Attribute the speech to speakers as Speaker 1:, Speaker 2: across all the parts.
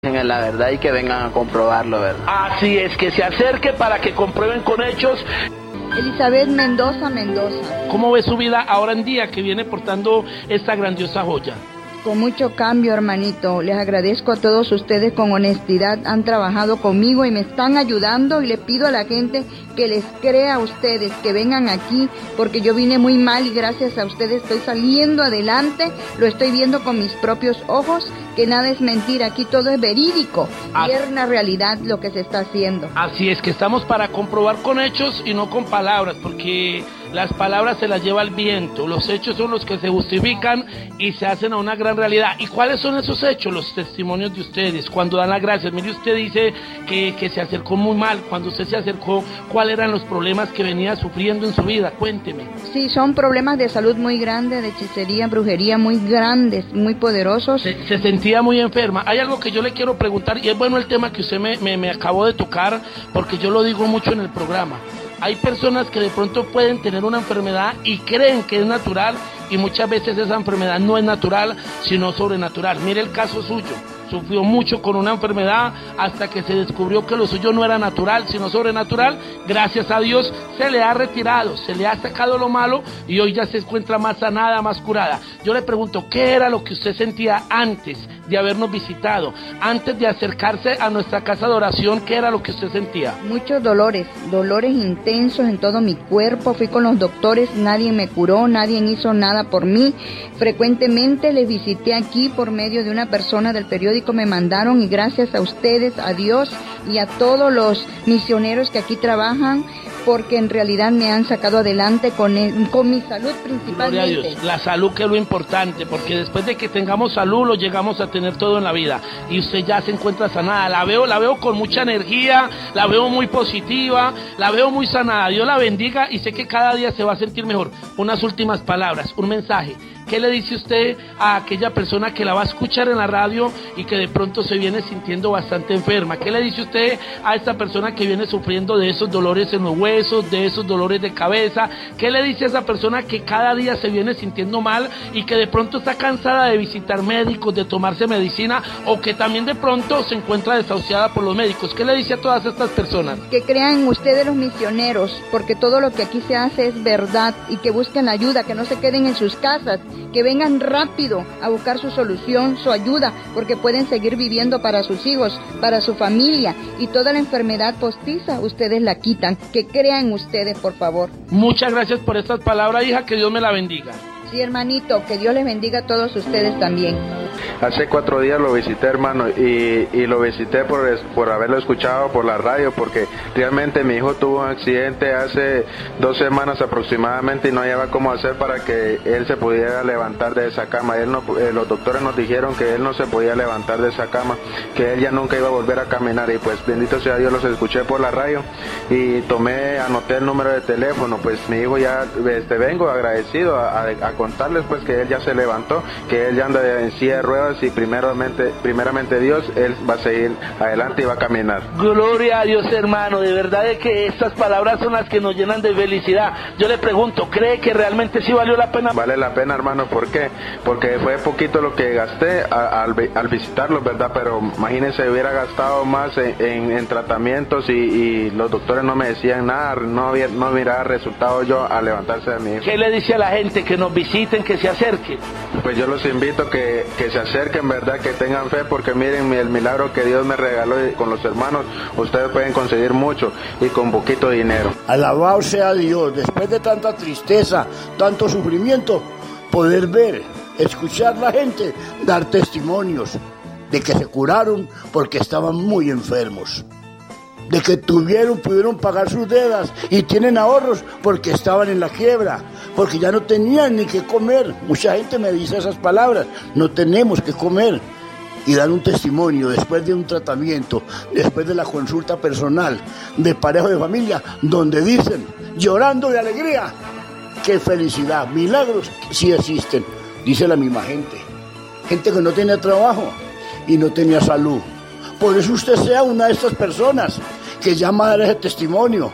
Speaker 1: en la verdad y que vengan a comprobarlo, ¿verdad?
Speaker 2: Así es, que se acerque para que comprueben con hechos.
Speaker 3: Elizabeth Mendoza.
Speaker 2: ¿Cómo ve su vida ahora en día que viene portando esta grandiosa joya?
Speaker 3: Con mucho cambio, hermanito. Les agradezco a todos ustedes, con honestidad han trabajado conmigo y me están ayudando, y le pido a la gente que les crea a ustedes, que vengan aquí, porque yo vine muy mal y gracias a ustedes estoy saliendo adelante, lo estoy viendo con mis propios ojos, que nada es mentira, aquí todo es verídico y es una realidad lo que se está haciendo.
Speaker 2: Así es, que estamos para comprobar con hechos y no con palabras, porque las palabras se las lleva el viento, los hechos son los que se justifican y se hacen a una gran realidad. ¿Y cuáles son esos hechos? Los testimonios de ustedes, cuando dan las gracias. Mire, usted dice que se acercó muy mal. Cuando usted se acercó, ¿cuáles eran los problemas que venía sufriendo en su vida? Cuénteme.
Speaker 3: Sí, son problemas de salud muy grandes, de hechicería, brujería muy grandes, muy poderosos.
Speaker 2: Se sentía muy enferma. Hay algo que yo le quiero preguntar, y es bueno el tema que usted me acabó de tocar, porque yo lo digo mucho en el programa. Hay personas que de pronto pueden tener una enfermedad y creen que es natural, y muchas veces esa enfermedad no es natural, sino sobrenatural. Mire el caso suyo. Sufrió mucho con una enfermedad hasta que se descubrió que lo suyo no era natural, sino sobrenatural. Gracias a Dios se le ha retirado, se le ha sacado lo malo y hoy ya se encuentra más sanada, más curada. Yo le pregunto, ¿qué era lo que usted sentía antes de habernos visitado? Antes de acercarse a nuestra casa de oración, ¿qué era lo que usted sentía?
Speaker 3: Muchos dolores intensos en todo mi cuerpo. Fui con los doctores, nadie me curó, nadie hizo nada por mí. Frecuentemente les visité aquí por medio de una persona del periódico, me mandaron, y gracias a ustedes, a Dios y a todos los misioneros que aquí trabajan, porque en realidad me han sacado adelante con mi salud principalmente.
Speaker 2: Gloria a Dios, la salud, que es lo importante, porque después de que tengamos salud lo llegamos a tener todo en la vida, y usted ya se encuentra sanada. La veo con mucha energía, la veo muy positiva, la veo muy sanada. Dios la bendiga y sé que cada día se va a sentir mejor. Unas últimas palabras, un mensaje. ¿Qué le dice usted a aquella persona que la va a escuchar en la radio y que de pronto se viene sintiendo bastante enferma? ¿Qué le dice usted a esta persona que viene sufriendo de esos dolores en los huesos, de esos dolores de cabeza? ¿Qué le dice a esa persona que cada día se viene sintiendo mal y que de pronto está cansada de visitar médicos, de tomarse medicina, o que también de pronto se encuentra desahuciada por los médicos? ¿Qué le dice a todas estas personas?
Speaker 3: Que crean en ustedes, los misioneros, porque todo lo que aquí se hace es verdad, y que busquen ayuda, que no se queden en sus casas, que vengan rápido a buscar su solución, su ayuda, porque pueden seguir viviendo para sus hijos, para su familia, y toda la enfermedad postiza ustedes la quitan. Que crean en ustedes, por favor.
Speaker 2: Muchas gracias por estas palabras, hija, que Dios me la bendiga.
Speaker 3: Sí, hermanito, que Dios les bendiga a todos ustedes también.
Speaker 4: Hace 4 días lo visité, hermano, y lo visité por haberlo escuchado por la radio, porque realmente mi hijo tuvo un accidente hace 2 semanas aproximadamente y no hallaba cómo hacer para que él se pudiera levantar de esa cama. Los doctores nos dijeron que él no se podía levantar de esa cama, que él ya nunca iba a volver a caminar, y pues bendito sea Dios, los escuché por la radio y anoté el número de teléfono. Pues mi hijo ya, vengo agradecido a contarles pues que él ya se levantó, que él ya anda en silla de ruedas, y primeramente Dios, él va a seguir adelante y va a caminar.
Speaker 2: Gloria a Dios, hermano, de verdad es que estas palabras son las que nos llenan de felicidad. Yo le pregunto, ¿cree que realmente sí valió la pena?
Speaker 4: Vale la pena, hermano. ¿Por qué? Porque fue poquito lo que gasté al visitarlos, ¿verdad? Pero imagínense, hubiera gastado más en tratamientos y los doctores no me decían nada, no hubiera resultado yo al levantarse de mi hijo.
Speaker 2: ¿Qué le dice a la gente? Que nos visiten, que se acerquen.
Speaker 4: Pues yo los invito que se acerquen, ¿verdad? Que tengan fe, porque miren el milagro que Dios me regaló, y con los hermanos ustedes pueden conseguir mucho y con poquito dinero.
Speaker 5: Alabado sea Dios, después de tanta tristeza, tanto sufrimiento, poder ver, escuchar a la gente, dar testimonios de que se curaron porque estaban muy enfermos, de que pudieron pagar sus deudas y tienen ahorros porque estaban en la quiebra, porque ya no tenían ni qué comer. Mucha gente me dice esas palabras, no tenemos que comer, y dan un testimonio después de un tratamiento, después de la consulta personal de pareja de familia, donde dicen, llorando de alegría, qué felicidad, milagros sí existen, dice la misma gente que no tenía trabajo y no tenía salud. Por eso usted sea una de estas personas que llama a dar ese testimonio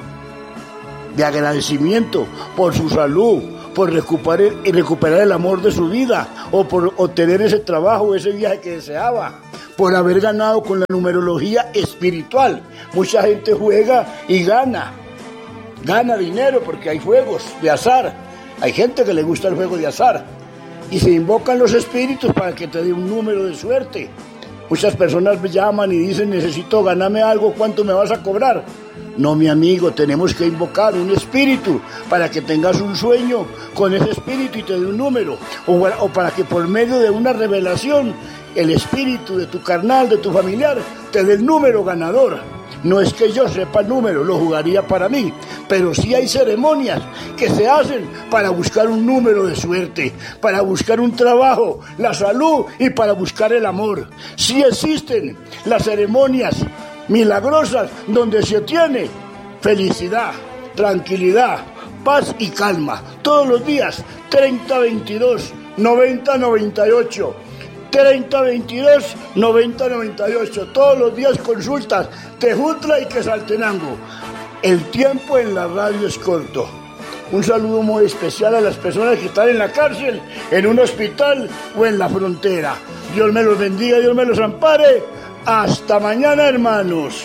Speaker 5: de agradecimiento por su salud, por recuperar el amor de su vida, o por obtener ese trabajo, ese viaje que deseaba, por haber ganado con la numerología espiritual. Mucha gente juega y gana dinero porque hay juegos de azar. Hay gente que le gusta el juego de azar y se invocan los espíritus para que te dé un número de suerte. Muchas personas me llaman y dicen, necesito ganarme algo, ¿cuánto me vas a cobrar? No, mi amigo, tenemos que invocar un espíritu para que tengas un sueño con ese espíritu y te dé un número, o para que por medio de una revelación el espíritu de tu carnal, de tu familiar, te dé el número ganador. No es que yo sepa el número, lo jugaría para mí, pero sí hay ceremonias que se hacen para buscar un número de suerte, para buscar un trabajo, la salud y para buscar el amor. Sí existen las ceremonias milagrosas donde se tiene felicidad, tranquilidad, paz y calma. Todos los días, 3022 9098. 3022 9098. Todos los días consultas Tejutla y Quetzaltenango. El tiempo en la radio es corto. Un saludo muy especial a las personas que están en la cárcel, en un hospital o en la frontera. Dios me los bendiga, Dios me los ampare. Hasta mañana, hermanos.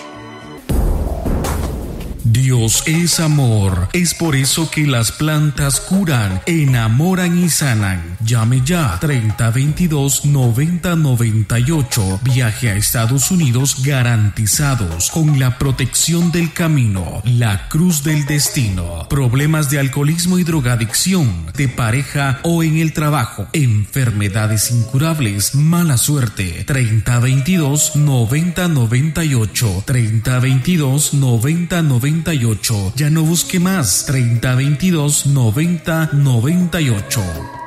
Speaker 6: Dios es amor. Es por eso que las plantas curan, enamoran y sanan. Llame ya 3022-9098. Viaje a Estados Unidos garantizados con la protección del camino, la cruz del destino. Problemas de alcoholismo y drogadicción, de pareja o en el trabajo. Enfermedades incurables, mala suerte. 3022-9098. 3022-9098. Ya no busque más. 3022-9098.